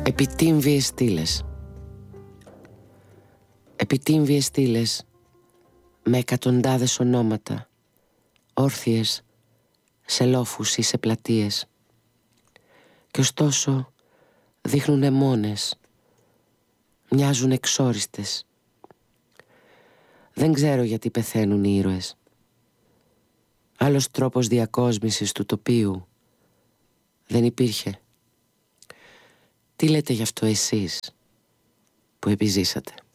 Επιτύμβιες στήλες. Επιτύμβιες στήλες με εκατοντάδες ονόματα, όρθιες σε λόφους ή σε πλατείες. Και ωστόσο δείχνουνε μόνες, μοιάζουν εξόριστες. Δεν ξέρω γιατί πεθαίνουν οι ήρωες. Άλλος τρόπος διακόσμησης του τοπίου δεν υπήρχε. Τι λέτε γι' αυτό εσείς που επιζήσατε?